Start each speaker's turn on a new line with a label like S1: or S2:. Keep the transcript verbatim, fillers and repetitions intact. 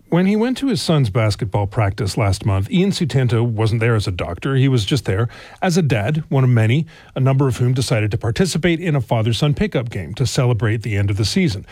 S1: When he went to his son's basketball practice last month, Ian Sutento wasn't there as a doctor. He was just there as a dad, one of many, a number of whom decided to participate in a father-son pickup game to celebrate the end of the season.